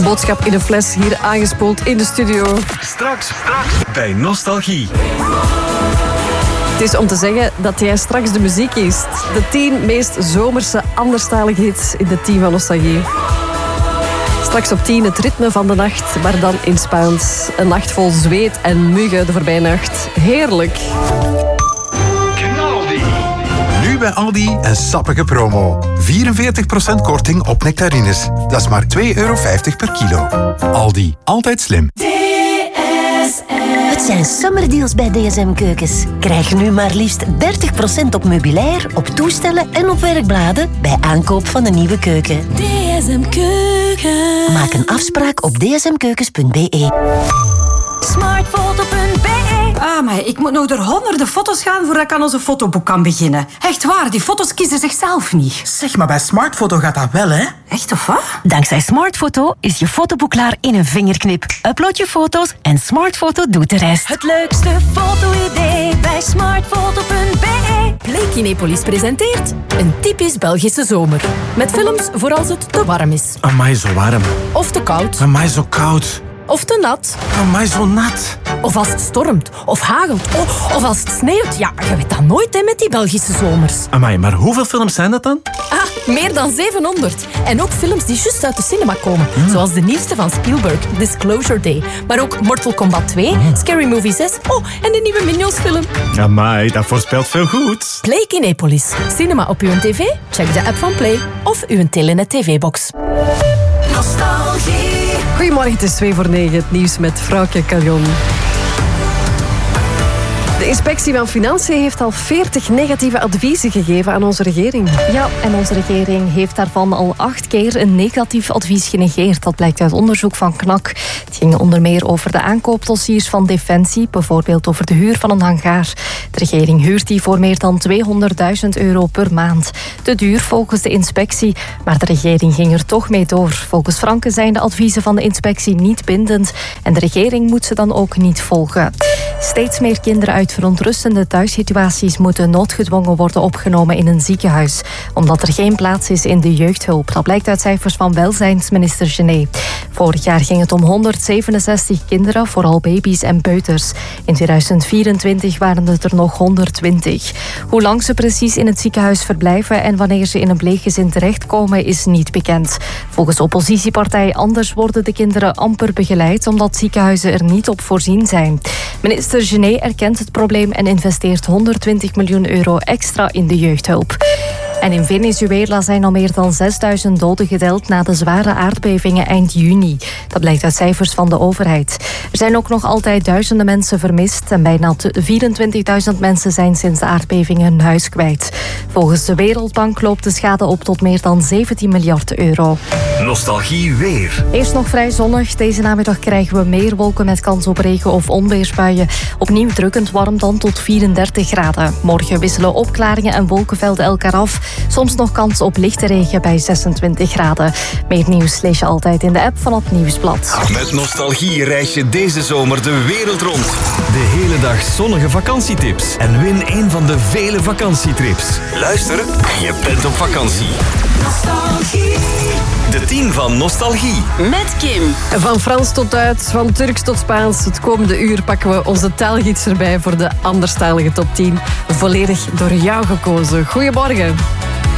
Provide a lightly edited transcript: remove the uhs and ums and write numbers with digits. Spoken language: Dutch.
boodschap in een fles hier aangespoeld in de studio. Straks bij Nostalgie. Het is om te zeggen dat jij straks de muziek kiest. De 10 meest zomerse anderstalige hits in de 10 van Nostalgie. Straks op 10 het ritme van de nacht, maar dan in Spaans. Een nacht vol zweet en muggen de voorbijnacht. Heerlijk. Nu bij Aldi een sappige promo. 44% korting op nectarines. Dat is maar €2,50 per kilo. Aldi, altijd slim. Het zijn summerdeals bij DSM Keukens. Krijg nu maar liefst 30% op meubilair, op toestellen en op werkbladen bij aankoop van een nieuwe keuken. DSM Keukens. Maak een afspraak op dsmkeukens.be. Smartfoto.be. Maar ik moet nog door honderden foto's gaan voordat ik aan onze fotoboek kan beginnen. Echt waar, die foto's kiezen zichzelf niet. Zeg, maar bij Smartfoto gaat dat wel, hè? Echt of wat? Dankzij Smartfoto is je fotoboek klaar in een vingerknip. Upload je foto's en Smartfoto doet de rest. Het leukste foto-idee bij Smartfoto.be. Play Kinepolis presenteert een typisch Belgische zomer. Met films voor als het te warm is. Amai, zo warm. Of te koud. Amai, zo koud. Of te nat. Amai, zo nat. Of als het stormt. Of hagelt. Of als het sneeuwt. Ja, je weet dat nooit hè, met die Belgische zomers. Amai, maar hoeveel films zijn dat dan? Meer dan 700. En ook films die juist uit de cinema komen. Zoals de nieuwste van Spielberg, Disclosure Day. Maar ook Mortal Kombat 2, Scary Movie 6. En de nieuwe Minions film. Amai, dat voorspelt veel goeds. Play Kinepolis. Cinema op uw tv? Check de app van Play. Of uw Telenet TV-box. Nostalgie. Goedemorgen, het is 8:02, het nieuws met Frauke Caljon. De inspectie van Financiën heeft al 40 negatieve adviezen gegeven aan onze regering. Ja, en onze regering heeft daarvan al 8 keer een negatief advies genegeerd. Dat blijkt uit onderzoek van KNAK. Het ging onder meer over de aankoopdossiers van Defensie, bijvoorbeeld over de huur van een hangaar. De regering huurt die voor meer dan €200.000 per maand. Te duur volgens de inspectie, maar de regering ging er toch mee door. Volgens Franke zijn de adviezen van de inspectie niet bindend en de regering moet ze dan ook niet volgen. Steeds meer kinderen uit verontrustende thuissituaties moeten noodgedwongen worden opgenomen in een ziekenhuis, omdat er geen plaats is in de jeugdhulp. Dat blijkt uit cijfers van welzijnsminister Genet. Vorig jaar ging het om 167 kinderen, vooral baby's en peuters. In 2024 waren het er nog 120. Hoe lang ze precies in het ziekenhuis verblijven en wanneer ze in een pleeggezin terechtkomen is niet bekend. Volgens oppositiepartij Anders worden de kinderen amper begeleid omdat ziekenhuizen er niet op voorzien zijn. Minister Genet erkent het probleem en investeert €120 miljoen extra in de jeugdhulp. En in Venezuela zijn al meer dan 6.000 doden geteld na de zware aardbevingen eind juni. Dat blijkt uit cijfers van de overheid. Er zijn ook nog altijd duizenden mensen vermist en bijna 24.000 mensen zijn sinds de aardbevingen hun huis kwijt. Volgens de Wereldbank loopt de schade op tot meer dan €17 miljard. Nostalgie weer. Eerst nog vrij zonnig. Deze namiddag krijgen we meer wolken met kans op regen- of onweersbuien. Opnieuw drukkend warm dan tot 34 graden. Morgen wisselen opklaringen en wolkenvelden elkaar af. Soms nog kans op lichte regen bij 26 graden. Meer nieuws lees je altijd in de app van het Nieuwsblad. Met Nostalgie reis je deze zomer de wereld rond. De hele dag zonnige vakantietips. En win een van de vele vakantietrips. Luister en je bent op vakantie. Nostalgie. De 10 van Nostalgie. Met Kim. Van Frans tot Duits, van Turks tot Spaans. Het komende uur pakken we onze taalgids erbij voor de anderstalige top 10. Volledig door jou gekozen. Goedemorgen.